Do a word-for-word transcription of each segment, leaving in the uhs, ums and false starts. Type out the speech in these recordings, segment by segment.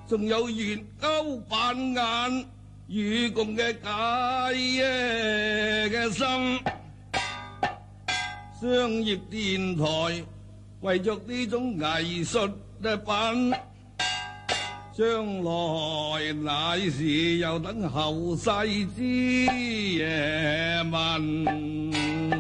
仲有粵歐扮眼與共嘅解嘅心。商業電台為着呢種藝術嘅品，將來乃是又等後世之嘢問。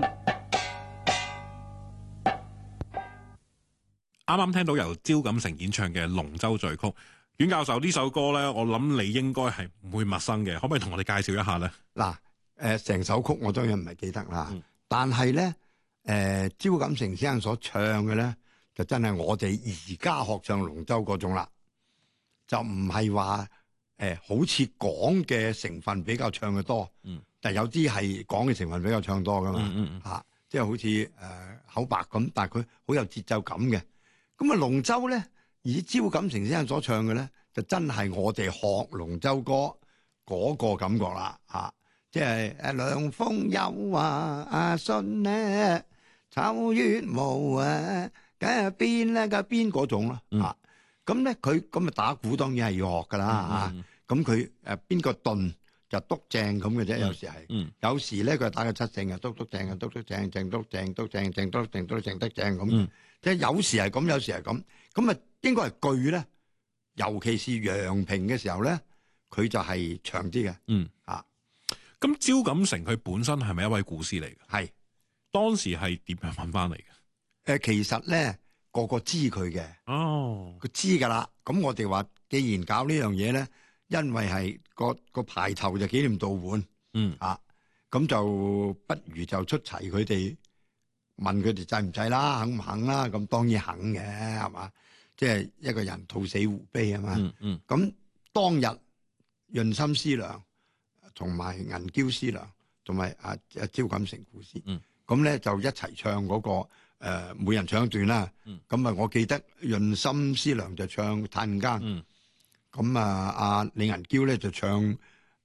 啱啱聽到由招錦成演唱嘅《龍舟序曲》，阮教授呢首歌咧，我諗你應該係唔會陌生嘅，可唔可以同我哋介紹一下咧？ 嗱，誒，成首曲我當然唔係記得啦， 嗯、 但係咧，誒、呃，招錦成先生所唱嘅咧，就真係我哋而家學唱龍舟嗰種啦，就唔係話誒，好似講嘅成分比較唱嘅多，嗯，但係有啲係講嘅成分比較唱多噶嘛，吓、嗯嗯啊，即係好似誒、呃、口白咁，但係佢好有節奏感嘅。咁啊，龍舟咧，以招錦成先生所唱嘅咧，就真係我哋學龍舟歌嗰個感覺啦，吓、啊，即係誒涼風有啊，阿信咧，秋月無啊，梗係邊咧個邊嗰種咯，吓、嗯，咁咧佢咁啊打鼓當然係要學噶啦，吓，咁佢誒邊個頓就篤正咁嘅啫，有時係，嗯、有時咧佢打個七正啊，篤篤正啊，篤篤正正篤正篤正正篤正篤正得正咁。即係有時係咁，有時係咁，咁啊應該係句咧，尤其是陽平嘅時候咧，佢就係長啲嘅。嗯啊， 咁招錦成佢本身係咪一位古詩嚟嘅？ 係當時係點樣揾翻嚟嘅？誒、 呃，其實咧個個知佢嘅。 哦， 佢知噶啦。咁我哋話，既然搞呢樣嘢咧，因為係個個排頭就紀念道館。嗯啊，咁就不如就出齊佢哋。問佢哋制唔制啦，肯唔肯啦？咁當然肯嘅，係嘛？即係一個人兔死狐悲啊嘛。嗯嗯。咁當日潤心師娘同埋銀嬌師娘同埋阿阿招錦成古詩，嗯，咁咧就一齊唱嗰、那個誒、呃，每人唱一段啦。嗯。咁啊，我記得潤心師娘就唱《嘆更》。嗯。咁啊，阿李銀嬌咧就唱誒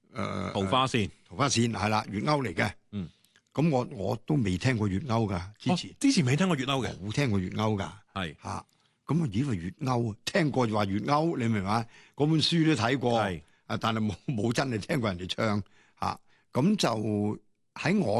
《 桃花扇》。 桃花扇係啦，粵謳嚟嘅。嗯。咁我我都未聽過粵謳噶，之前、哦、之前未聽過粵謳嘅， 冇聽過粵謳噶，係吓，咁啊以為粵謳，聽過就話粵謳，你明嘛？嗰本書都睇過，係啊，但係冇冇真係聽過人哋唱吓，咁就喺我。